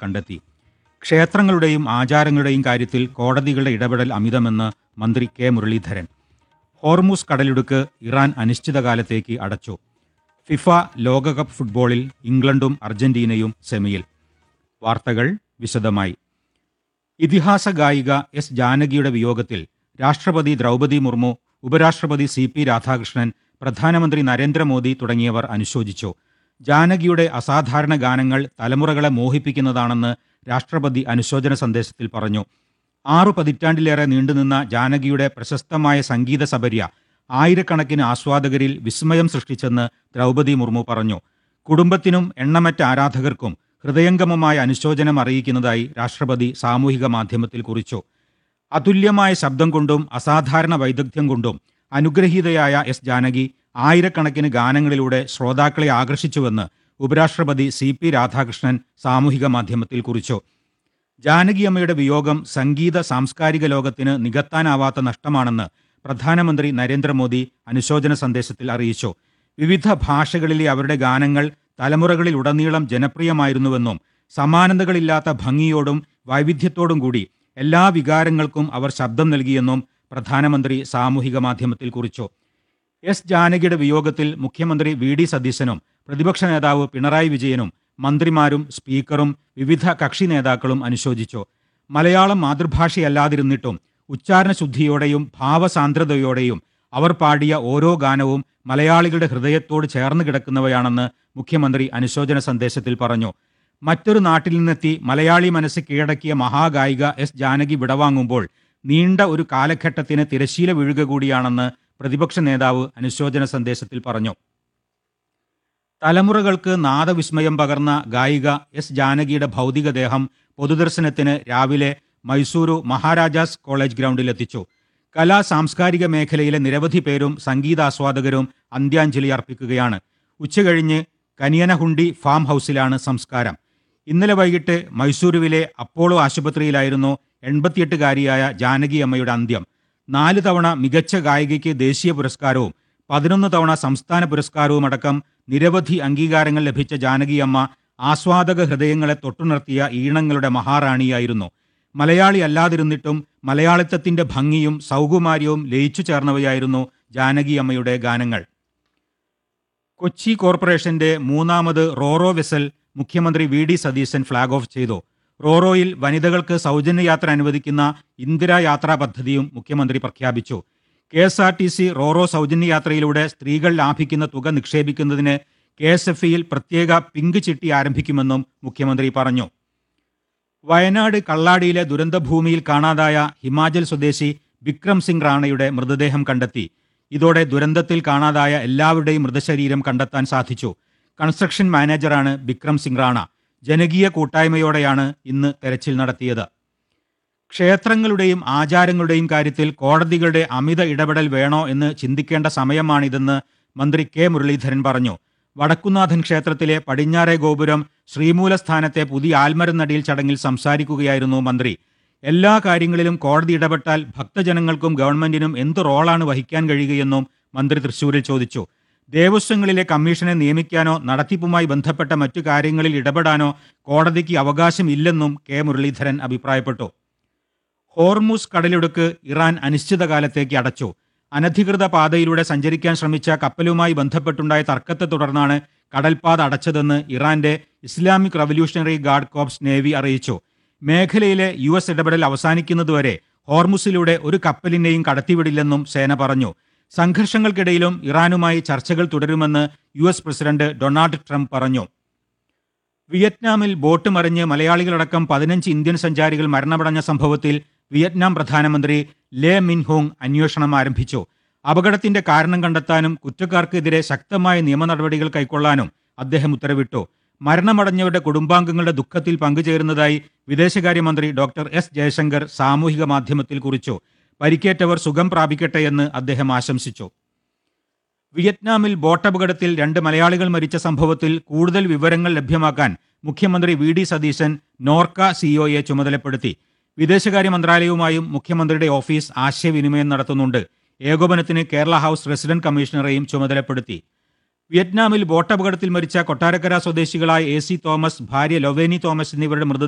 കണ്ടെത്തി. ക്ഷേത്രങ്ങളുടെയും ആചാരങ്ങളുടെയും കാര്യത്തിൽ കോടതികളുടെ ഇടപെടൽ അമിതമെന്ന് മന്ത്രി കെ മുരളീധരൻ. ഹോർമൂസ് കടലിടുക്ക് ഇറാൻ അനിശ്ചിതകാലത്തേക്ക് അടച്ചു. ഫിഫ ലോകകപ്പ് ഫുട്ബോളിൽ ഇംഗ്ലണ്ടും അർജന്റീനയും സെമിയിൽ. വാർത്തകൾ വിശദമായി. ഇതിഹാസ ഗായിക എസ് ജാനകിയുടെ വിയോഗത്തിൽ രാഷ്ട്രപതി ദ്രൗപദി മുർമു, ഉപരാഷ്ട്രപതി CP രാധാകൃഷ്ണൻ, പ്രധാനമന്ത്രി നരേന്ദ്രമോദി തുടങ്ങിയവർ അനുശോചിച്ചു. ജാനകിയുടെ അസാധാരണ ഗാനങ്ങൾ തലമുറകളെ മോഹിപ്പിക്കുന്നതാണെന്ന് രാഷ്ട്രപതി അനുശോചന സന്ദേശത്തിൽ പറഞ്ഞു. 6 പതിറ്റാണ്ടിലേറെ നീണ്ടുനിന്ന ജാനകിയുടെ പ്രശസ്തമായ സംഗീത സബര്യ ആയിരക്കണക്കിന് ആസ്വാദകരിൽ വിസ്മയം സൃഷ്ടിച്ചെന്ന് ദ്രൗപദി മുർമു പറഞ്ഞു. കുടുംബത്തിനും എണ്ണമറ്റ ആരാധകർക്കും ഹൃദയംഗമമായ അനുശോചനം അറിയിക്കുന്നതായി രാഷ്ട്രപതി സാമൂഹിക മാധ്യമത്തിൽ കുറിച്ചു. അതുല്യമായ ശബ്ദം കൊണ്ടും അസാധാരണ വൈദഗ്ധ്യം കൊണ്ടും അനുഗ്രഹീതയായ എസ് ജാനകി ആയിരക്കണക്കിന് ഗാനങ്ങളിലൂടെ ശ്രോതാക്കളെ ആകർഷിച്ചുവെന്ന് ഉപരാഷ്ട്രപതി CP രാധാകൃഷ്ണൻ സാമൂഹിക മാധ്യമത്തിൽ കുറിച്ചു. ജാനകിയമ്മയുടെ വിയോഗം സംഗീത സാംസ്കാരിക ലോകത്തിന് നികത്താനാവാത്ത നഷ്ടമാണെന്ന് പ്രധാനമന്ത്രി നരേന്ദ്രമോദി അനുശോചന സന്ദേശത്തിൽ അറിയിച്ചു. വിവിധ ഭാഷകളിലെ അവരുടെ ഗാനങ്ങൾ തലമുറകളിലുടനീളം ജനപ്രിയമായിരുന്നുവെന്നും സമാനതകളില്ലാത്ത ഭംഗിയോടും വൈവിധ്യത്തോടും കൂടി എല്ലാ വികാരങ്ങൾക്കും അവർ ശബ്ദം നൽകിയെന്നും പ്രധാനമന്ത്രി സാമൂഹിക മാധ്യമത്തിൽ കുറിച്ചു. എസ് ജാനകിയുടെ വിയോഗത്തിൽ മുഖ്യമന്ത്രി VD സതീശനും പ്രതിപക്ഷ നേതാവ് പിണറായി വിജയനും മന്ത്രിമാരും സ്പീക്കറും വിവിധ കക്ഷി നേതാക്കളും അനുശോചിച്ചു. മലയാളം മാതൃഭാഷയല്ലാതിരുന്നിട്ടും ഉച്ചാരണശുദ്ധിയോടെയും ഭാവസാന്ദ്രതയോടെയും അവർ പാടിയ ഓരോ ഗാനവും മലയാളികളുടെ ഹൃദയത്തോട് ചേർന്ന് കിടക്കുന്നവയാണെന്ന് മുഖ്യമന്ത്രി അനുശോചന സന്ദേശത്തിൽ പറഞ്ഞു. മറ്റൊരു നാട്ടിൽ നിന്നെത്തി മലയാളി മനസ്സ് കീഴടക്കിയ മഹാഗായിക എസ് ജാനകി വിടവാങ്ങുമ്പോൾ നീണ്ട ഒരു കാലഘട്ടത്തിന് തിരശ്ശീല വീഴുക കൂടിയാണെന്ന് പ്രതിപക്ഷ നേതാവ് അനുശോചന സന്ദേശത്തിൽ പറഞ്ഞു. തലമുറകൾക്ക് നാദവിസ്മയം പകർന്ന ഗായിക എസ് ജാനകിയുടെ ഭൗതികദേഹം പൊതുദർശനത്തിന് രാവിലെ മൈസൂരു മഹാരാജാസ് കോളേജ് ഗ്രൗണ്ടിലെത്തിച്ചു. കലാ സാംസ്കാരിക മേഖലയിലെ നിരവധി പേരും സംഗീതാസ്വാദകരും അന്ത്യാഞ്ജലി അർപ്പിക്കുകയാണ്. ഉച്ചകഴിഞ്ഞ് കനിയനഹുണ്ടി ഫാം ഹൗസിലാണ് സംസ്കാരം. ഇന്നലെ വൈകിട്ട് മൈസൂരുവിലെ അപ്പോളോ ആശുപത്രിയിലായിരുന്നു 88-കാരിയായ ജാനകി അമ്മയുടെ അന്ത്യം. 4 തവണ മികച്ച ഗായികയ്ക്ക് ദേശീയ പുരസ്കാരവും 11 തവണ സംസ്ഥാന പുരസ്കാരവും അടക്കം നിരവധി അംഗീകാരങ്ങൾ ലഭിച്ച ജാനകി അമ്മ ആസ്വാദക ഹൃദയങ്ങളെ തൊട്ടുണർത്തിയ ഈണങ്ങളുടെ മഹാറാണിയായിരുന്നു. മലയാളി അല്ലാതിരുന്നിട്ടും മലയാളിത്തത്തിന്റെ ഭംഗിയും സൗകുമാര്യവും ലയിച്ചു ചേർന്നവയായിരുന്നു ജാനകി അമ്മയുടെ ഗാനങ്ങൾ. കൊച്ചി കോർപ്പറേഷന്റെ 3ാമത് റോറോ വെസൽ മുഖ്യമന്ത്രി VD സതീശൻ ഫ്ളാഗ് ഓഫ് ചെയ്തു. റോറോയിൽ വനിതകൾക്ക് സൗജന്യ യാത്ര അനുവദിക്കുന്ന ഇന്ദിരാ യാത്രാ പദ്ധതിയും മുഖ്യമന്ത്രി പ്രഖ്യാപിച്ചു. KSRTC റോറോ സൗജന്യ യാത്രയിലൂടെ സ്ത്രീകൾ ലാഭിക്കുന്ന തുക നിക്ഷേപിക്കുന്നതിന് KSFEയിൽ പ്രത്യേക പിങ്ക് ചിട്ടി ആരംഭിക്കുമെന്നും മുഖ്യമന്ത്രി പറഞ്ഞു. വയനാട് കള്ളാടിയിലെ ദുരന്തഭൂമിയിൽ കാണാതായ ഹിമാചൽ സ്വദേശി ബിക്രം സിംഗ് റാണയുടെ മൃതദേഹം കണ്ടെത്തി. ഇതോടെ ദുരന്തത്തിൽ കാണാതായ എല്ലാവരുടെയും മൃതശരീരം കണ്ടെത്താൻ സാധിച്ചു. കൺസ്ട്രക്ഷൻ മാനേജറാണ് ബിക്രം സിംഗ് റാണ. ജനകീയ കൂട്ടായ്മയോടെയാണ് ഇന്ന് തെരച്ചിൽ നടത്തിയത്. ക്ഷേത്രങ്ങളുടെയും ആചാരങ്ങളുടെയും കാര്യത്തിൽ കോടതികളുടെ അമിത ഇടപെടൽ വേണോ എന്ന് ചിന്തിക്കേണ്ട സമയമാണിതെന്ന് മന്ത്രി കെ മുരളീധരൻ പറഞ്ഞു. വടക്കുന്നാഥൻ ക്ഷേത്രത്തിലെ പടിഞ്ഞാറേ ഗോപുരം ശ്രീമൂലസ്ഥാനത്തെ പുതിയ ആൽമരനടിയിൽ ചടങ്ങിൽ സംസാരിക്കുകയായിരുന്നു മന്ത്രി. എല്ലാ കാര്യങ്ങളിലും കോടതി ഇടപെട്ടാൽ ഭക്തജനങ്ങൾക്കും ഗവൺമെന്റിനും എന്ത് റോളാണ് വഹിക്കാൻ കഴിയുകയെന്നും മന്ത്രി തൃശൂരിൽ ചോദിച്ചു. ദേവസ്വങ്ങളിലെ കമ്മീഷനെ നിയമിക്കാനോ നടത്തിപ്പുമായി ബന്ധപ്പെട്ട മറ്റു കാര്യങ്ങളിൽ ഇടപെടാനോ കോടതിക്ക് അവകാശമില്ലെന്നും കെ മുരളീധരൻ അഭിപ്രായപ്പെട്ടു. ഹോർമൂസ് കടലിടുക്ക് ഇറാൻ അനിശ്ചിതകാലത്തേക്ക് അടച്ചു. അനധികൃത പാതയിലൂടെ സഞ്ചരിക്കാൻ ശ്രമിച്ച കപ്പലുമായി ബന്ധപ്പെട്ടുണ്ടായ തർക്കത്തെ തുടർന്നാണ് കടൽപ്പാത അടച്ചതെന്ന് ഇറാന്റെ Islamic revolutionary guard corps navy അറിയിച്ചു. മേഖലയിലെ US ഇടപെടൽ അവസാനിക്കുന്നതുവരെ ഹോർമുസിലൂടെ ഒരു കപ്പലിനെയും കടത്തിവിടില്ലെന്നും സേന പറഞ്ഞു. സംഘർഷങ്ങൾക്കിടയിലും ഇറാനുമായി ചർച്ചകൾ തുടരുമെന്ന് US പ്രസിഡന്റ് ഡൊണാൾഡ് ട്രംപ് പറഞ്ഞു. വിയറ്റ്നാമിൽ ബോട്ട് മറിഞ്ഞ് മലയാളികളടക്കം 15 ഇന്ത്യൻ സഞ്ചാരികൾ മരണമടഞ്ഞ സംഭവത്തിൽ വിയറ്റ്നാം പ്രധാനമന്ത്രി ലേ മിൻ ഹോങ് അന്വേഷണം ആരംഭിച്ചു. അപകടത്തിന്റെ കാരണം കണ്ടെത്താനും കുറ്റക്കാർക്കെതിരെ ശക്തമായ നിയമ നടപടികൾ കൈക്കൊള്ളാനും അദ്ദേഹം ഉത്തരവിട്ടു. മരണമടഞ്ഞവരുടെ കുടുംബാംഗങ്ങളുടെ ദുഃഖത്തിൽ പങ്കുചേരുന്നതായി വിദേശകാര്യമന്ത്രി ഡോക്ടർ S ജയശങ്കർ സാമൂഹിക മാധ്യമത്തിൽ കുറിച്ചു. പരിക്കേറ്റവർ സുഖം പ്രാപിക്കട്ടെ എന്ന് അദ്ദേഹം ആശംസിച്ചു. വിയറ്റ്നാമിൽ ബോട്ടപകടത്തിൽ 2 മലയാളികൾ മരിച്ച സംഭവത്തിൽ കൂടുതൽ വിവരങ്ങൾ ലഭ്യമാക്കാൻ മുഖ്യമന്ത്രി VD സതീശൻ നോർക്ക COയെ ചുമതലപ്പെടുത്തി. വിദേശകാര്യ മന്ത്രാലയവുമായും മുഖ്യമന്ത്രിയുടെ ഓഫീസ് ആശയവിനിമയം നടത്തുന്നുണ്ട്. ഏകോപനത്തിന് കേരള ഹൗസ് റെസിഡന്റ് കമ്മീഷണറെയും ചുമതലപ്പെടുത്തി. വിയറ്റ്നാമിൽ ബോട്ടപകടത്തിൽ മരിച്ച കൊട്ടാരക്കര സ്വദേശികളായ AC തോമസ്, ഭാര്യ ലൊവേനി തോമസ് എന്നിവരുടെ മൃതദേഹം